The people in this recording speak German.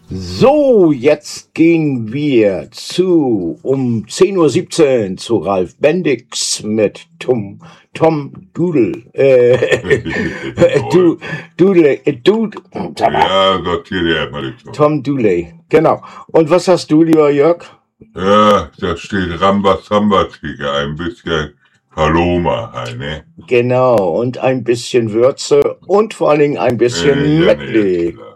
So, jetzt gehen wir um 10:17 Uhr zu Ralf Bendix mit Tom Dudel. Ja, sortiere erstmal die Tom. Tom Dooley, genau. Und was hast du, lieber Jörg? Ja, da steht Rambazamba-Tiger, ein bisschen Paloma halt, ne? Genau, und ein bisschen Würze und vor allen Dingen ein bisschen Medley.